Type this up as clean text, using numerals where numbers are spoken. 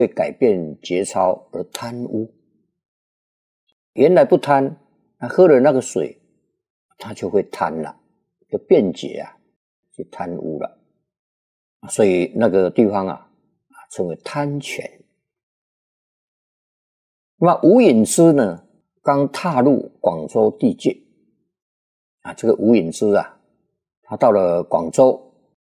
会改变节操而贪污。原来不贪，他喝了那个水，他就会贪了，就变节啊，就贪污了。所以那个地方啊，称为贪泉。那么吴隐之呢，刚踏入广州地界啊，这个吴隐之啊，他到了广州